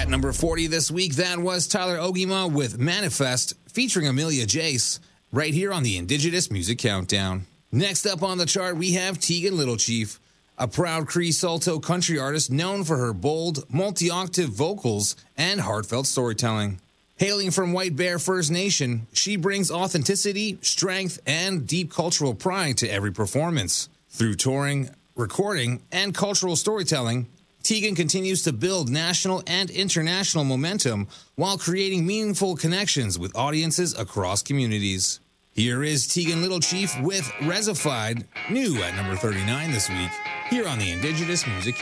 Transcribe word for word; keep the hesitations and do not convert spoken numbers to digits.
At number forty this week, that was Tyler Ogima with Manifest, featuring Amelia Jace, right here on the Indigenous Music Countdown. Next up on the chart, we have Tegan Little Chief, a proud Cree Salto country artist known for her bold, multi-octave vocals and heartfelt storytelling. Hailing from White Bear First Nation, she brings authenticity, strength, and deep cultural pride to every performance. Through touring, recording, and cultural storytelling, Tegan continues to build national and international momentum while creating meaningful connections with audiences across communities. Here is Tegan Little Chief with Resified, new at number thirty-nine this week, here on the Indigenous Music